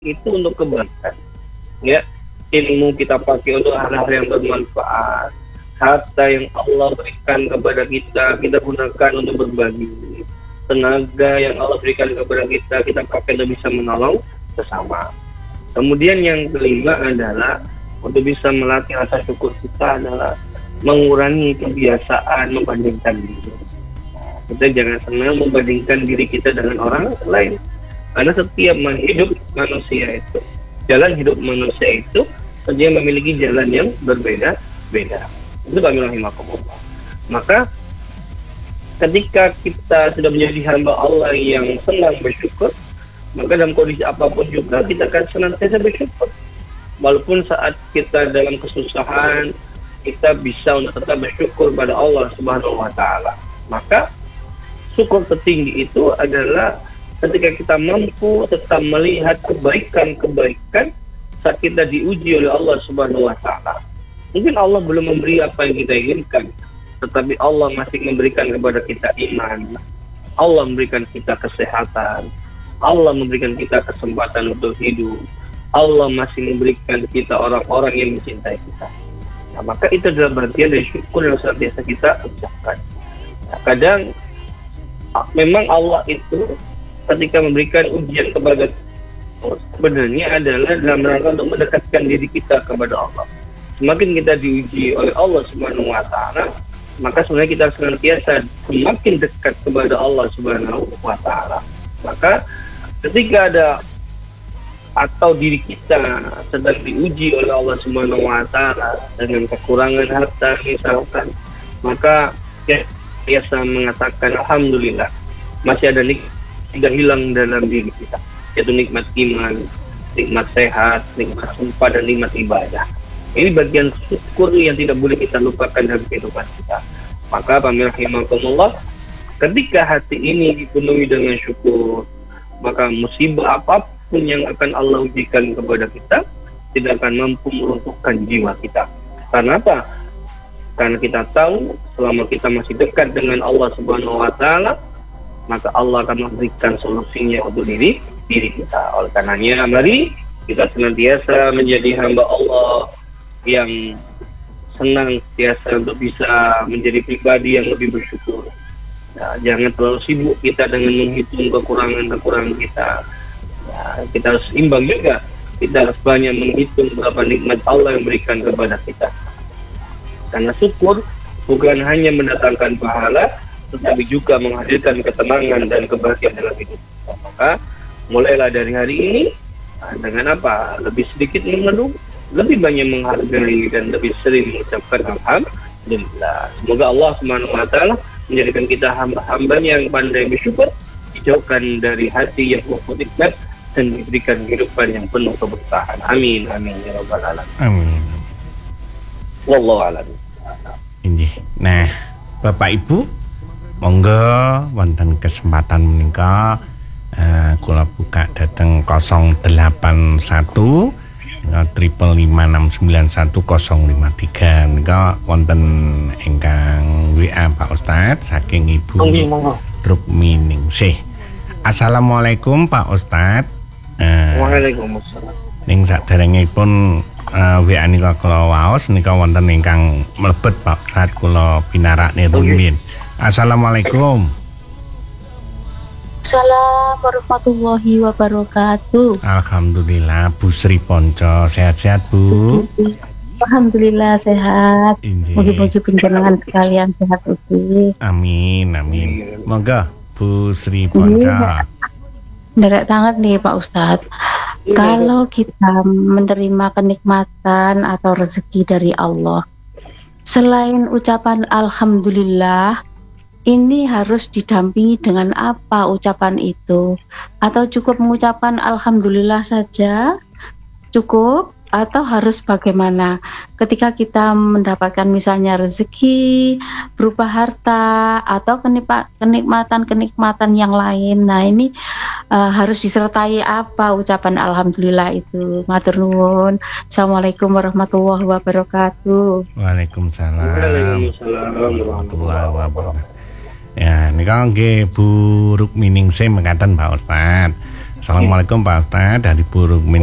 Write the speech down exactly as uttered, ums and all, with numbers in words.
itu untuk kebaikan, ya. Ilmu kita pakai untuk hal-hal yang bermanfaat. Harta yang Allah berikan kepada kita, kita gunakan untuk berbagi. Tenaga yang Allah berikan kepada kita, kita pakai untuk bisa menolong sesama. Kemudian yang kelima adalah untuk bisa melatih rasa syukur kita adalah mengurangi kebiasaan membandingkan diri. Kita jangan senang membandingkan diri kita dengan orang lain. Karena setiap hidup manusia itu, jalan hidup manusia itu, dia memiliki jalan yang berbeda-beda. Itu kami rahimakumullah. Maka ketika kita sudah menjadi hamba Allah yang senang bersyukur, maka dalam kondisi apapun juga kita akan senantiasa bersyukur. Walaupun saat kita dalam kesusahan, kita bisa untuk tetap bersyukur pada Allah Subhanahu wa taala. Maka syukur tertinggi itu adalah ketika kita mampu tetap melihat kebaikan-kebaikan saat kita diuji oleh Allah Subhanahu wa taala. Mungkin Allah belum memberi apa yang kita inginkan, tetapi Allah masih memberikan kepada kita iman. Allah memberikan kita kesehatan. Allah memberikan kita kesempatan untuk hidup. Allah masih memberikan kita orang-orang yang mencintai kita. Nah, maka itu adalah bagian dari syukur yang senantiasa kita ucapkan. Nah, kadang memang Allah itu ketika memberikan ujian kepada kita, sebenarnya adalah dalam rangka untuk mendekatkan diri kita kepada Allah. Semakin kita diuji oleh Allah Subhanahu wa taala, maka sebenarnya kita senantiasa semakin dekat kepada Allah Subhanahu wa taala. Maka ketika ada atau diri kita sedang diuji oleh Allah Subhanahu wa taala dengan kekurangan harta misalkan, maka kita biasa mengatakan alhamdulillah masih ada nikmat tidak hilang dalam diri kita, yaitu nikmat iman, nikmat sehat, nikmat sumpah, dan nikmat ibadah. Ini bagian syukur yang tidak boleh kita lupakan dalam kehidupan kita. Maka pamirahimahumullah, ketika hati ini dipenuhi dengan syukur, maka musibah apapun yang akan Allah ujikan kepada kita tidak akan mampu meruntuhkan jiwa kita. Karena apa? Karena kita tahu selama kita masih dekat dengan Allah Subhanahu wa taala, maka Allah akan memberikan solusinya untuk diri diri kita. Oleh karenanya, mari kita senantiasa menjadi hamba Allah yang senang biasa untuk bisa menjadi pribadi yang lebih bersyukur. Nah, jangan terlalu sibuk kita dengan menghitung kekurangan-kekurangan kita. Nah, kita harus imbang juga. Kita harus banyak menghitung berapa nikmat Allah yang berikan kepada kita. Karena syukur bukan hanya mendatangkan pahala, tetapi juga menghadirkan ketenangan dan kebahagiaan dalam hidup kita. Maka mulailah dari hari ini dengan apa? Lebih sedikit mengeluh, lebih banyak menghargai, dan lebih sering mengucapkan alhamdulillah. Semoga Allah Subhanahu wa taala menjadikan kita hamba-hamba yang pandai bersyukur, dijauhkan dari hati yang penuh nikmat, dan diberikan kehidupan yang penuh keberkahan. Amin amin ya rabbal alamin. Amin. Wallahu a'lam. Nah, Bapak Ibu, monggo wonten kesempatan menika uh, kula buka dateng nol delapan satu triple lima enam sembilan satu nol lima tiga nika wonten ingkang W A Pak Ustadz saking Ibu Rukminingsih. Assalamualaikum Pak Ustadz. Uh, Waalaikumsalam. Ning saderengipun uh, W A nika kula waos nika wonten ingkang mlebet Pak Ustadz kula pinarakne rumiyin. Assalamualaikum. Assalamualaikum warahmatullahi wabarakatuh. Alhamdulillah, Bu Sri Ponco sehat-sehat Bu. Alhamdulillah sehat. Mugi-mugi panjenengan sekalian sehat ugi. Amin amin. Monggo Bu Sri Ponco. Nderek banget nih Pak Ustadz. Kalau kita menerima kenikmatan atau rezeki dari Allah, selain ucapan alhamdulillah, ini harus didampingi dengan apa ucapan itu? Atau cukup mengucapkan alhamdulillah saja? Cukup? Atau harus bagaimana? Ketika kita mendapatkan misalnya rezeki berupa harta atau kenikmatan-kenikmatan yang lain. Nah, ini uh, harus disertai apa ucapan alhamdulillah itu? Matur nuwun. Assalamualaikum warahmatullahi wabarakatuh. Waalaikumsalam warahmatullahi wabarakatuh. Ya, nika nggih Bu Rukminingsih mekaten Pak Ustadz. Assalamualaikum Pak Ustadz dari Burung